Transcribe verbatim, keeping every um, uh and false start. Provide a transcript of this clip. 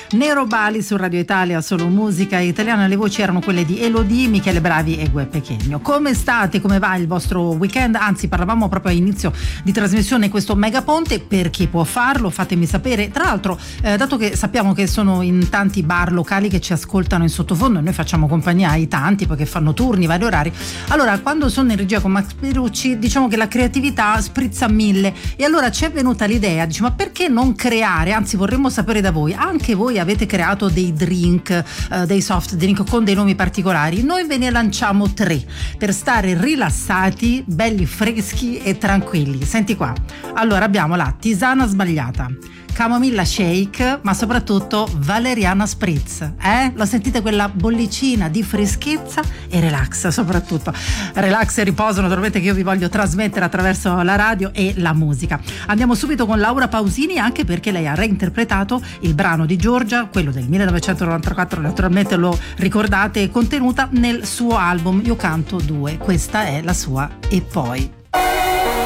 Nero Bali su Radio Italia, solo musica italiana. Le voci erano quelle di Elodie, Michele Bravi e Gue Pechegno. Come state? Come va il vostro weekend? Anzi, parlavamo proprio a inizio di trasmissione questo megaponte. Per chi può farlo, fatemi sapere. Tra l'altro, eh, dato che sappiamo che sono in tanti bar locali che ci ascoltano in sottofondo e noi facciamo compagnia ai tanti perché fanno turni, vari orari, allora quando sono in regia con Max Perucci diciamo che la creatività sprizza a mille, e allora ci è venuta l'idea, dice, ma perché non creare, anzi vorremmo sapere da voi, anche voi avete creato dei drink, eh, dei soft drink con dei nomi particolari? Noi ve ne lanciamo tre per stare rilassati, belli freschi e tranquilli. Senti qua, allora abbiamo la tisana sbagliata, camomilla shake, ma soprattutto valeriana spritz. Eh? Lo sentite, quella bollicina di freschezza e relax, soprattutto relax e riposo naturalmente, che io vi voglio trasmettere attraverso la radio e la musica. Andiamo subito con Laura Pausini, anche perché lei ha reinterpretato il brano di Giorgia, quello del millenovecentonovantaquattro, naturalmente lo ricordate, contenuta nel suo album Io canto due. Questa è la sua E poi.